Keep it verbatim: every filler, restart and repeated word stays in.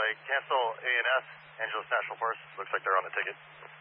cancel A N S, Angeles National Forest. Looks like they're on the ticket.